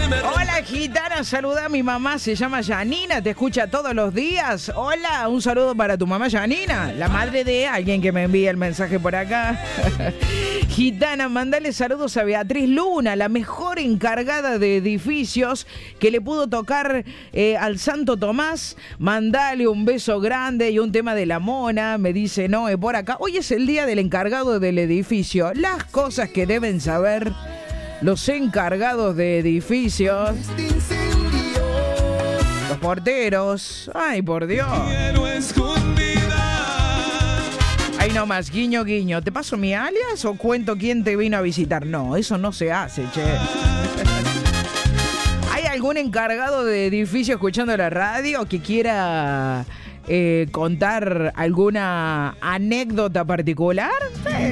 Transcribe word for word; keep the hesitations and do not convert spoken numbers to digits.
Hola, gitana, saluda a mi mamá, se llama Janina, te escucha todos los días. Hola, un saludo para tu mamá Janina, la madre de alguien que me envía el mensaje por acá. Gitana, mandale saludos a Beatriz Luna, la mejor encargada de edificios que le pudo tocar eh, al Santo Tomás. Mandale un beso grande y un tema de la mona, me dice Noé por acá. Hoy es el día del encargado del edificio. Las cosas que deben saber los encargados de edificios. Los porteros. Ay, por Dios. Ay, no más, guiño, guiño. ¿Te paso mi alias o cuento quién te vino a visitar? No, eso no se hace, che. ¿Hay algún encargado de edificio escuchando la radio que quiera eh, contar alguna anécdota particular? Sí.